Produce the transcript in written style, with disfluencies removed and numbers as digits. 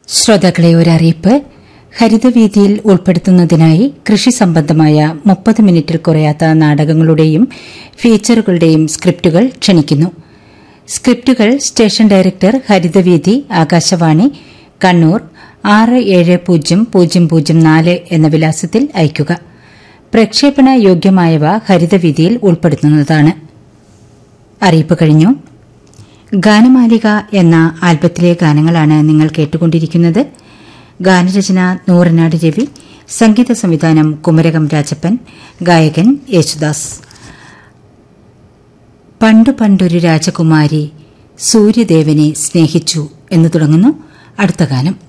ശ്രോതാക്കളെ ഒരറിയിപ്പ്. ഹരിതവീതിയിൽ ഉൾപ്പെടുത്തുന്നതിനായി കൃഷി സംബന്ധമായ 30 മിനിറ്റിൽ കുറയാത്ത നാടകങ്ങളുടെയും ഫീച്ചറുകളുടെയും സ്ക്രിപ്റ്റുകൾ ക്ഷണിക്കുന്നു. സ്ക്രിപ്റ്റുകൾ സ്റ്റേഷൻ ഡയറക്ടർ, ഹരിതവീതി, ആകാശവാണി, കണ്ണൂർ 670004 എന്ന വിലാസത്തിൽ അയയ്ക്കുക. പ്രക്ഷേപണ യോഗ്യമായവ ഹരിതവീതിയിൽ ഉൾപ്പെടുത്തുന്നതാണ്. അറിയിപ്പ് കഴിഞ്ഞു. ഗാനമാലിക എന്ന ആൽബത്തിലെ ഗാനങ്ങളാണ് നിങ്ങൾ കേട്ടുകൊണ്ടിരിക്കുന്നത്. ഗാനരചന നൂറനാട് രവി, സംഗീത സംവിധാനം കുമരകം രാജപ്പൻ, ഗായകൻ യേശുദാസ്. പണ്ടു പണ്ടൊരു രാജകുമാരി സൂര്യദേവനെ സ്നേഹിച്ചു എന്ന് തുടങ്ങുന്നു അടുത്ത ഗാനം.